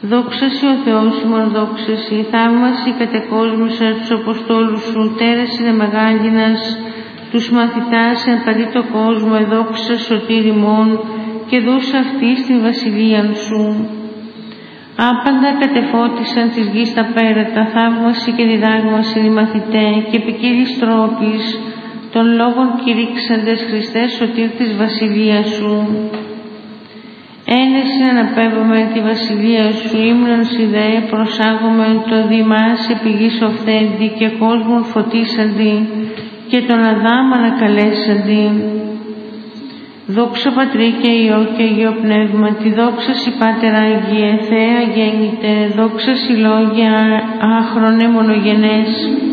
Δόξα Συ ο Θεός ημών, δόξα Συ, θαύμασι κατεκόσμησα τους Αποστόλους Σου, τέρας είναι μεγάλινας, τους μαθητάς εν παντί το κόσμο, εδόξα σωτήρ ημών, και δώσα αυτής την βασιλείαν Σου. Άπαντα κατεφώτισαν της γης τα πέρατα, θαύμασι και διδάγμασιν οι μαθητέ, και ποικίλης τρόπης των λόγων κηρύξαντες Χριστέ σωτήρ της βασιλείας Σου. Ένεση αναπέμπομεν τη βασιλεία Σου, ύμνον Συ δε προσάγομεν το διμάς επί γης οφθέντη, και κόσμον φωτίσαντι, και τον Αδάμ ανακαλέσαντι. Δόξα Πατρί και Υιό και Αγίο Πνεύματι, δόξα Συ Πάτερ Άγιε, Θεέ αγέννητε, δόξα Συ Λόγια άχρονε μονογενές.